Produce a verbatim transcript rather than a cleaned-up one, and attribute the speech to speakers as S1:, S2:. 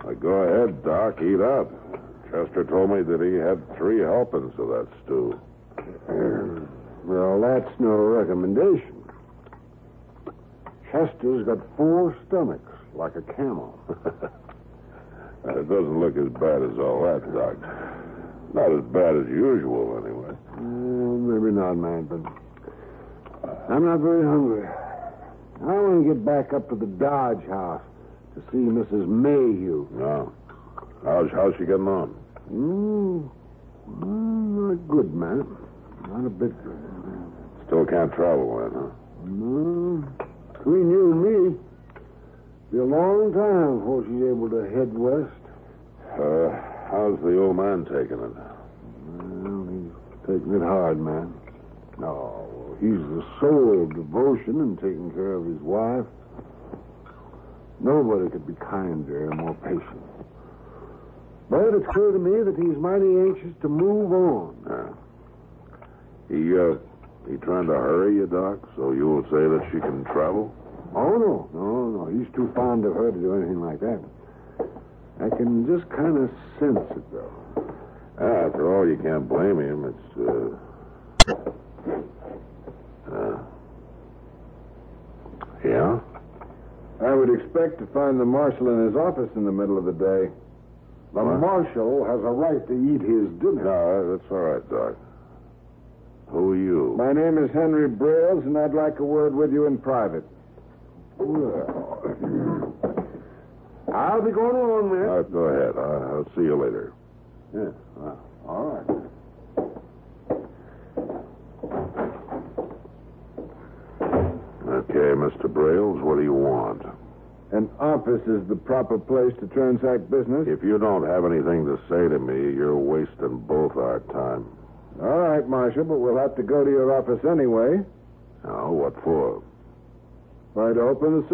S1: Uh, go ahead, Doc. Eat up. Chester told me that he had three helpings of that stew.
S2: Well, that's no recommendation. Chester's got four stomachs, like a camel.
S1: It doesn't look as bad as all that, Doc. Not as bad as usual, anyway.
S2: Uh, maybe not, man, but I'm not very hungry. I want to get back up to the Dodge house to see Missus Mayhew.
S1: No. How's, how's she getting on?
S2: Mm, well, not good, man. Not a bit good.
S1: Still can't travel then, huh?
S2: No. Between you and me, it'll be a long time before she's able to head west.
S1: Uh, how's the old man taking it?
S2: Well, he's taking it hard, man. No, he's the soul of devotion and taking care of his wife. Nobody could be kinder and more patient. But it's clear to me that he's mighty anxious to move on.
S1: Yeah. He, uh, he trying to hurry you, Doc, so you'll say that she can travel?
S2: Oh, no. No, no. He's too fond of her to do anything like that. I can just kind of sense it, though.
S1: Ah, after all, you can't blame him. It's, uh... uh yeah?
S3: I would expect to find the marshal in his office in the middle of the day.
S2: The what? Marshal has a right to eat his dinner.
S1: No, that's all right, Doc. Who are you?
S3: My name is Henry Brales, and I'd like a word with you in private.
S2: Well, I'll be going along, man.
S1: All right, go ahead. I'll, I'll see you later.
S2: Yeah, well, all right.
S1: Okay, Mister Brales, what do you want?
S3: An office is the proper place to transact business.
S1: If you don't have anything to say to me, you're wasting both our time.
S3: All right, Marshal, but we'll have to go to your office anyway.
S1: Oh, what for?
S3: Try to open the